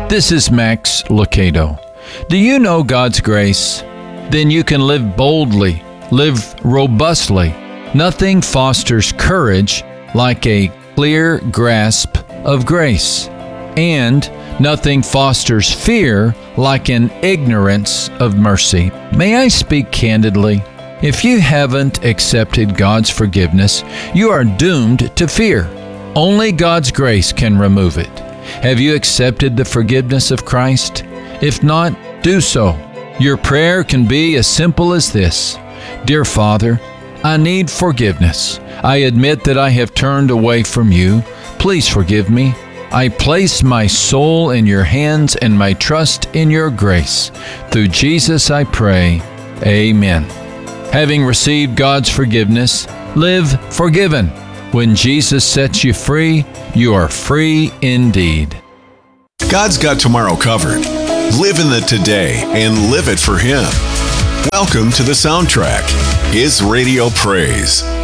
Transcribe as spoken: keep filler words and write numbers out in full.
This is Max Lucado. Do you know God's grace? Then you can live boldly, live robustly. Nothing fosters courage like a clear grasp of grace. And nothing fosters fear like an ignorance of mercy. May I speak candidly? If you haven't accepted God's forgiveness, you are doomed to fear. Only God's grace can remove it. Have you accepted the forgiveness of Christ? If not, do so. Your prayer can be as simple as this: Dear Father, I need forgiveness. I admit that I have turned away from you. Please forgive me. I place my soul in your hands and my trust in your grace. Through Jesus I pray. Amen. Having received God's forgiveness, live forgiven. When Jesus sets you free, you are free indeed. God's got tomorrow covered. Live in the today and live it for Him. Welcome to The Soundtrack, His Radio Praise.